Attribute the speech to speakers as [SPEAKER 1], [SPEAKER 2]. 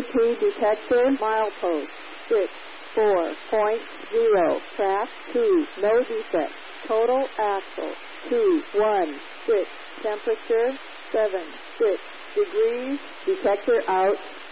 [SPEAKER 1] UT detector, milepost 64.0, track 2, no defect. Total axle 216, temperature 76 degrees, detector out.